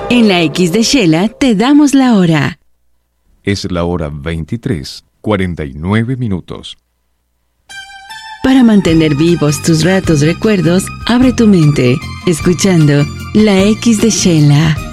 En la X de Shela te damos la hora. Es la hora 23:49. Para mantener vivos tus ratos recuerdos, abre tu mente, escuchando la X de Shela.